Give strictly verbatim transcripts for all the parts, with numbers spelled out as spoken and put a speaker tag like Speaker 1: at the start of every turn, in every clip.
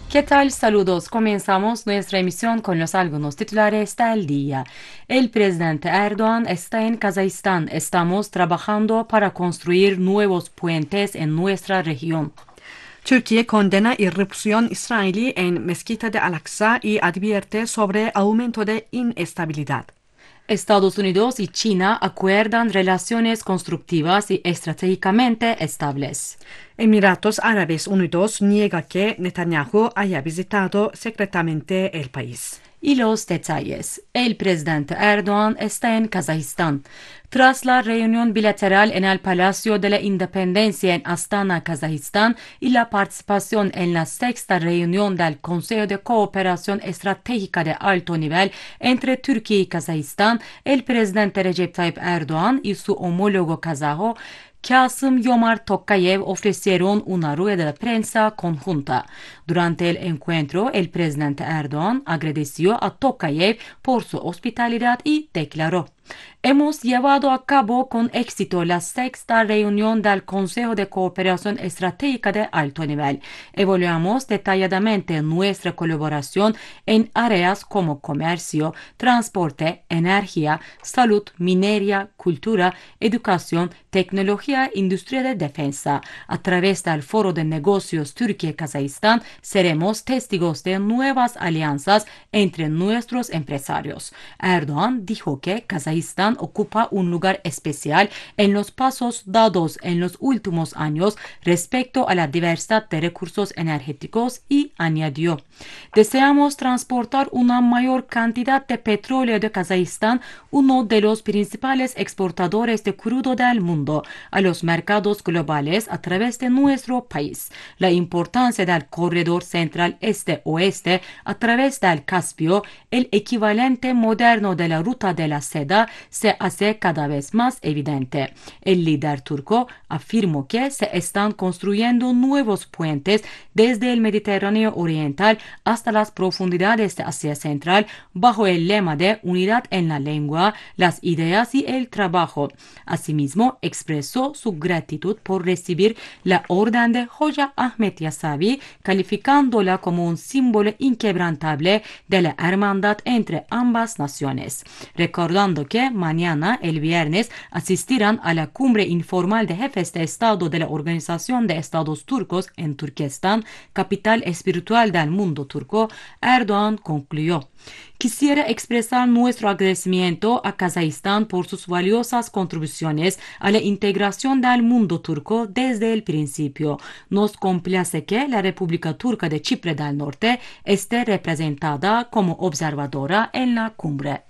Speaker 1: ¿Qué tal? Saludos. Comenzamos nuestra emisión con los algunos titulares del día. El presidente Erdogan está en Kazajistán. Estamos trabajando para construir nuevos puentes en nuestra región.
Speaker 2: Türkiye condena irrupción israelí en Mezquita de Al-Aqsa y advierte sobre aumento de inestabilidad.
Speaker 1: Estados Unidos y China acuerdan relaciones constructivas y estratégicamente estables.
Speaker 2: Emiratos Árabes Unidos niega que Netanyahu haya visitado secretamente el país.
Speaker 1: Y los detalles. El presidente Erdogan está en Kazajistán. Tras la reunión bilateral en el Palacio de la Independencia en Astana, Kazajistán, y la participación en la sexta reunión del Consejo de Cooperación Estratégica de Alto Nivel entre Turquía y Kazajistán, el presidente Recep Tayyip Erdogan y su homólogo kazajo Kasım-Jomart Tokayev ofrecieron una rueda de prensa conjunta. Durante el encuentro, el presidente Erdogan agradeció a Tokayev por su hospitalidad y declaró: Hemos llevado a cabo con éxito la sexta reunión del Consejo de Cooperación Estratégica de Alto Nivel. Evaluamos detalladamente nuestra colaboración en áreas como comercio, transporte, energía, salud, minería, cultura, educación, tecnología, industria de defensa. A través del Foro de Negocios Türkiye-Kazajistán seremos testigos de nuevas alianzas entre nuestros empresarios. Erdogan dijo que Kazajistán ocupa un lugar especial en los pasos dados en los últimos años respecto a la diversidad de recursos energéticos y añadió: Deseamos transportar una mayor cantidad de petróleo de Kazajistán, uno de los principales exportadores de crudo del mundo, a los mercados globales a través de nuestro país. La importancia del corredor central este-oeste a través del Caspio, el equivalente moderno de la ruta de la seda, se hace cada vez más evidente. El líder turco afirmó que se están construyendo nuevos puentes desde el Mediterráneo Oriental hasta las profundidades de Asia Central bajo el lema de unidad en la lengua, las ideas y el trabajo. Asimismo, expresó su gratitud por recibir la orden de Hoca Ahmet Yasavi, calificándola como un símbolo inquebrantable de la hermandad entre ambas naciones. Recordando que mañana, el viernes, asistirán a la cumbre informal de jefes de Estado de la Organización de Estados Turcos en Turquestán, capital espiritual del mundo turco, Erdogan concluyó: Quisiera expresar nuestro agradecimiento a Kazajistán por sus valiosas contribuciones a la integración del mundo turco desde el principio. Nos complace que la República Turca de Chipre del Norte esté representada como observadora en la cumbre.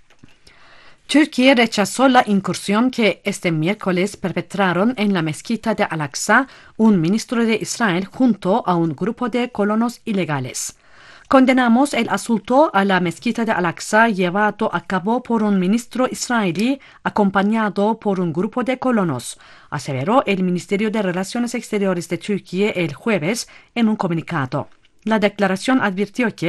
Speaker 2: Türkiye rechazó la incursión que este miércoles perpetraron en la mezquita de Al-Aqsa un ministro de Israel junto a un grupo de colonos ilegales. Condenamos el asalto a la mezquita de Al-Aqsa llevado a cabo por un ministro israelí acompañado por un grupo de colonos, aseveró el Ministerio de Relaciones Exteriores de Turquía el jueves en un comunicado. La declaración advirtió que